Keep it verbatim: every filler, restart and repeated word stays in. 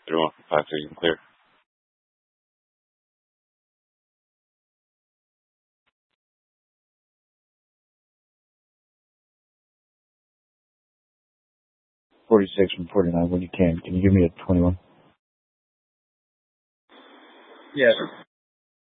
Everyone from five three, clear. forty-six from forty-nine when you can. Can you give me a twenty-one? Yes.